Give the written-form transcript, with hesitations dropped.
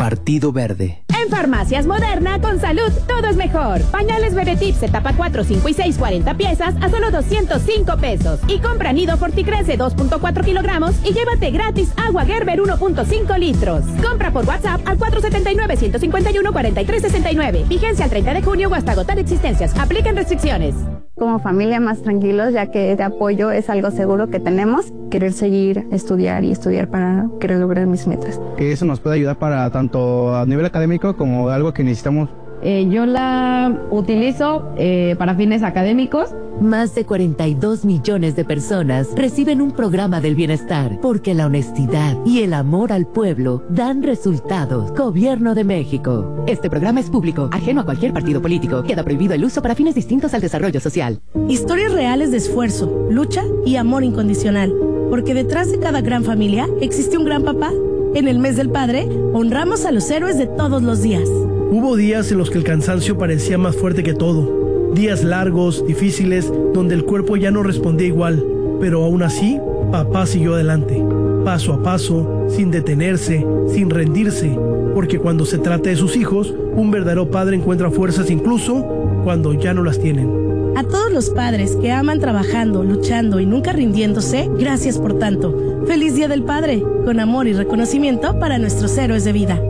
Partido Verde. En Farmacias Moderna, con salud, todo es mejor. Pañales Bebetips, etapa 4, 5 y 6, 40 piezas a solo 205 pesos. Y compra Nido Forticrece 2.4 kilogramos y llévate gratis agua Gerber 1.5 litros. Compra por WhatsApp al 479-151-4369. Vigencia al 30 de junio o hasta agotar existencias. Apliquen restricciones. Como familia más tranquilos, ya que de apoyo es algo seguro que tenemos. Querer seguir, estudiar para querer lograr mis metas. Que eso nos puede ayudar para tanto a nivel académico como algo que necesitamos. Yo la utilizo para fines académicos. Más de 42 millones de personas reciben un programa del bienestar porque la honestidad y el amor al pueblo dan resultados. Gobierno de México. Este programa es público, ajeno a cualquier partido político. Queda prohibido el uso para fines distintos al desarrollo social. Historias reales de esfuerzo, lucha y amor incondicional. Porque detrás de cada gran familia existe un gran papá. En el mes del padre, honramos a los héroes de todos los días. Hubo días en los que el cansancio parecía más fuerte que todo. Días largos, difíciles, donde el cuerpo ya no respondía igual. Pero aún así, papá siguió adelante, paso a paso, sin detenerse, sin rendirse. Porque cuando se trata de sus hijos, un verdadero padre encuentra fuerzas incluso cuando ya no las tienen. A todos los padres que aman trabajando, luchando y nunca rindiéndose, gracias por tanto. ¡Feliz Día del Padre! Con amor y reconocimiento para nuestros héroes de vida.